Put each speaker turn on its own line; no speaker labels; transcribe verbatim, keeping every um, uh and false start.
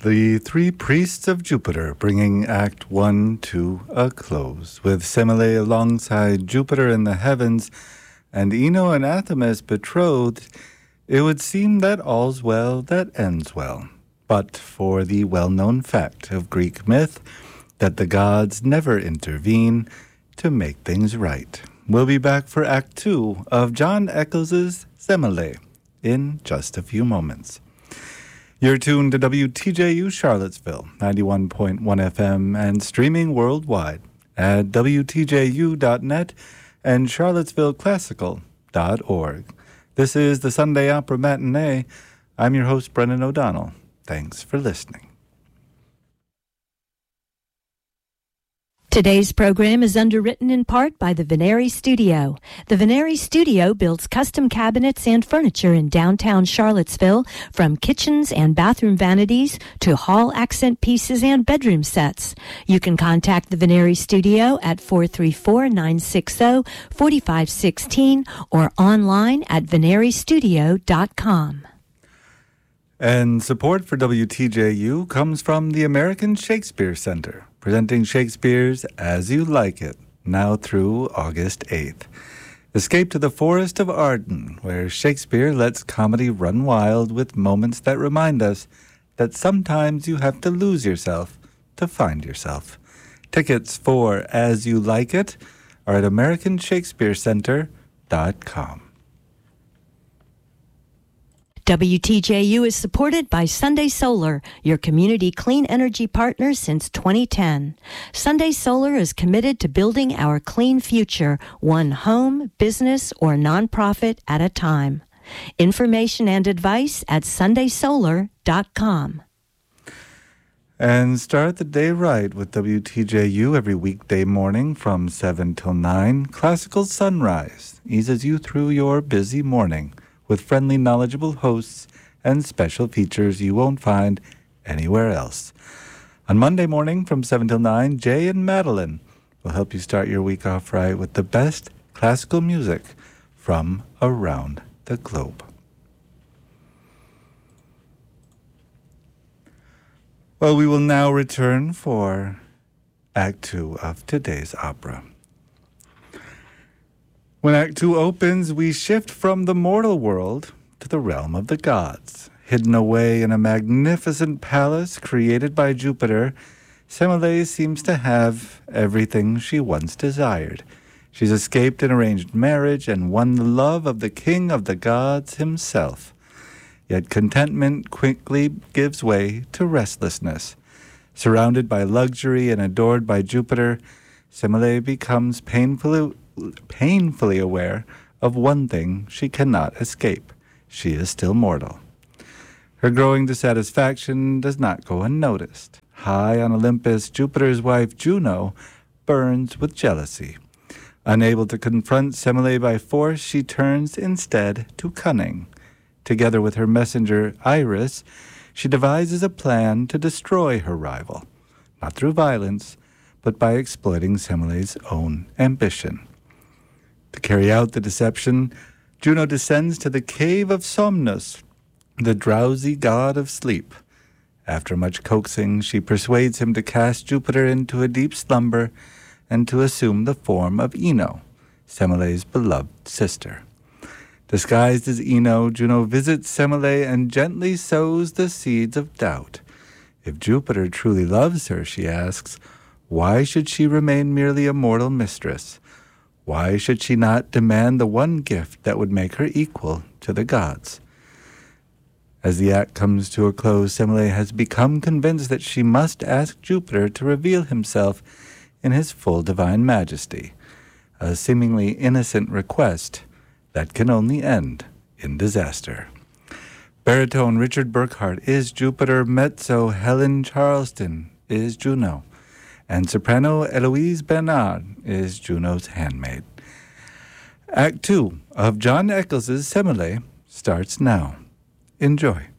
The Three Priests of Jupiter, bringing Act One to a close, with Semele alongside Jupiter in the heavens and Ino and Athamas betrothed. It would seem that all's well that ends well, but for the well-known fact of Greek myth that the gods never intervene to make things right. We'll be back for Act Two of John Eccles's Semele in just a few moments. You're tuned to W T J U Charlottesville, ninety-one point one F M, and streaming worldwide at W T J U dot net and charlottesville classical dot org. This is the Sunday Opera Matinee. I'm your host, Brendan O'Donnell. Thanks for listening.
Today's program is underwritten in part by the Veneri Studio. The Veneri Studio builds custom cabinets and furniture in downtown Charlottesville, from kitchens and bathroom vanities to hall accent pieces and bedroom sets. You can contact the Veneri Studio at four three four, nine six zero, four five one six or online at veneri studio dot com.
And support for W T J U comes from the American Shakespeare Center, presenting Shakespeare's As You Like It, now through August eighth. Escape to the forest of Arden, where Shakespeare lets comedy run wild with moments that remind us that sometimes you have to lose yourself to find yourself. Tickets for As You Like It are at american shakespeare center dot com.
W T J U is supported by Sunday Solar, your community clean energy partner since twenty ten. Sunday Solar is committed to building our clean future, one home, business, or nonprofit at a time. Information and advice at sunday solar dot com.
And start the day right with W T J U every weekday morning from seven till nine. Classical Sunrise eases you through your busy morning with friendly, knowledgeable hosts and special features you won't find anywhere else. On Monday morning from seven till nine, Jay and Madeline will help you start your week off right with the best classical music from around the globe. Well, we will now return for Act Two of today's opera. When Act Two opens, we shift from the mortal world to the realm of the gods. Hidden away in a magnificent palace created by Jupiter, Semele seems to have everything she once desired. She's escaped an arranged marriage and won the love of the king of the gods himself. Yet contentment quickly gives way to restlessness. Surrounded by luxury and adored by Jupiter, Semele becomes painfully painfully aware of one thing she cannot escape. She is still mortal. Her growing dissatisfaction does not go unnoticed. High on Olympus, Jupiter's wife Juno burns with jealousy. Unable to confront Semele by force, she turns instead to cunning. Together with her messenger Iris, she devises a plan to destroy her rival, not through violence, but by exploiting Semele's own ambition. To carry out the deception, Juno descends to the cave of Somnus, the drowsy god of sleep. After much coaxing, she persuades him to cast Jupiter into a deep slumber and to assume the form of Ino, Semele's beloved sister. Disguised as Ino, Juno visits Semele and gently sows the seeds of doubt. If Jupiter truly loves her, she asks, why should she remain merely a mortal mistress? Why should she not demand the one gift that would make her equal to the gods? As the act comes to a close, Semele has become convinced that she must ask Jupiter to reveal himself in his full divine majesty, a seemingly innocent request that can only end in disaster. Baritone Richard Burkhart is Jupiter, mezzo Helen Charleston is Juno, and soprano Eloise Bernard is Juno's handmaid. Act Two of John Eccles's Semele starts now. Enjoy.